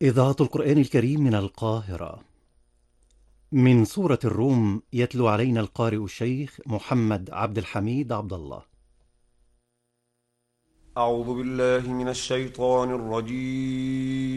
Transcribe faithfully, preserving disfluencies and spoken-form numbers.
إذاعة القرآن الكريم من القاهرة. من سورة الروم يتلو علينا القارئ الشيخ محمد عبد الحميد عبد الله. أعوذ بالله من الشيطان الرجيم.